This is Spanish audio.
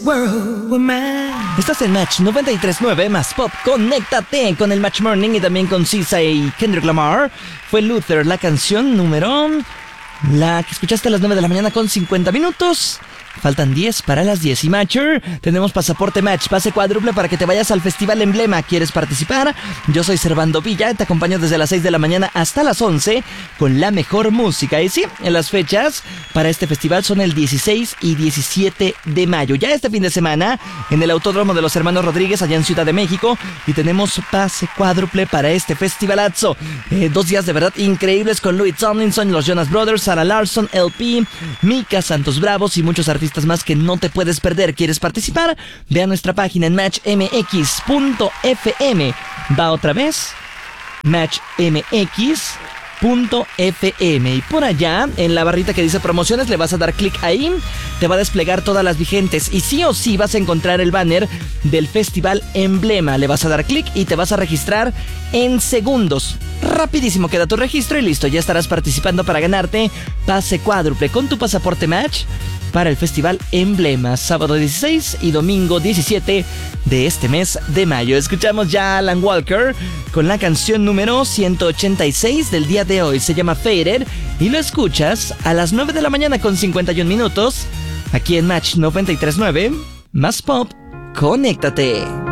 Estás en Match 93.9 más Pop. Conéctate con el Match Morning y también con SZA y Kendrick Lamar. Fue Luther, la canción número... La que escuchaste a las 9 de la mañana con 50 minutos. Faltan 10 para las 10 y Matcher. Tenemos pasaporte Match, pase cuádruple para que te vayas al Festival Emblema. ¿Quieres participar? Yo soy Servando Villa, te acompaño desde las 6 de la mañana hasta las 11 con la mejor música. Y sí, en las fechas para este festival son el 16 y 17 de mayo. Ya este fin de semana en el Autódromo de los Hermanos Rodríguez allá en Ciudad de México. Y tenemos pase cuádruple para este festivalazo. 2 días de verdad increíbles con Louis Tomlinson, los Jonas Brothers, Sarah Larsson, LP, Mika, Santos Bravos y muchos artistas más que no te puedes perder. ¿Quieres participar? Ve a nuestra página en matchmx.fm. Va otra vez, matchmx.fm, y por allá en la barrita que dice promociones le vas a dar clic ahí, te va a desplegar todas las vigentes y sí o sí vas a encontrar el banner del Festival Emblema. Le vas a dar clic y te vas a registrar en segundos. Rapidísimo queda tu registro y listo, ya estarás participando para ganarte pase cuádruple con tu pasaporte Match para el Festival Emblema, sábado 16 y domingo 17 de este mes de mayo. Escuchamos ya a Alan Walker con la canción número 186 del día de hoy. Se llama Faded y lo escuchas a las 9 de la mañana con 51 minutos aquí en Match 93.9 más Pop. Conéctate.